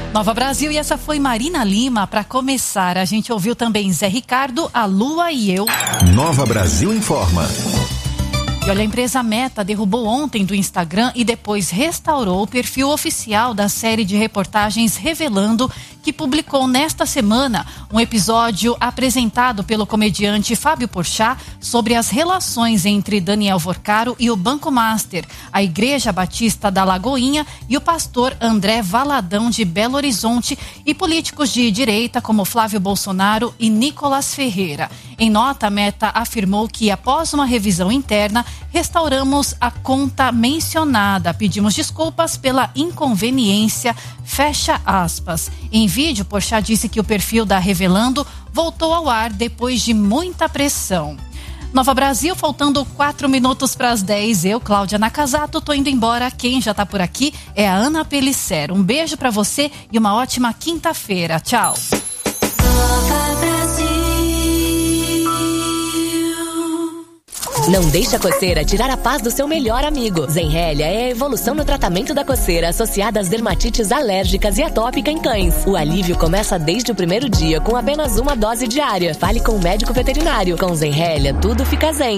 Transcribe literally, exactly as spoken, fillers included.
Nova Brasil, e essa foi Marina Lima. Para começar, a gente ouviu também Zé Ricardo, A Lua e Eu. Nova Brasil informa. E olha, a empresa Meta derrubou ontem do Instagram e depois restaurou o perfil oficial da série de reportagens Revelando, que publicou nesta semana um episódio apresentado pelo comediante Fábio Porchat sobre as relações entre Daniel Vorcaro e o Banco Master, a Igreja Batista da Lagoinha e o pastor André Valadão de Belo Horizonte e políticos de direita como Flávio Bolsonaro e Nicolas Ferreira. Em nota, a Meta afirmou que, após uma revisão interna, restauramos a conta mencionada. Pedimos desculpas pela inconveniência, fecha aspas. Em vídeo, Porchat disse que o perfil da Revelando voltou ao ar depois de muita pressão. Nova Brasil, faltando quatro minutos para as dez. Eu, Cláudia Nakazato, tô indo embora. Quem já tá por aqui é a Ana Pellicer. Um beijo para você e uma ótima quinta-feira. Tchau. Não deixe a coceira tirar a paz do seu melhor amigo. Zenrelia é a evolução no tratamento da coceira associada às dermatites alérgicas e atópica em cães. O alívio começa desde o primeiro dia com apenas uma dose diária. Fale com o médico veterinário. Com Zenrelia, tudo fica zen.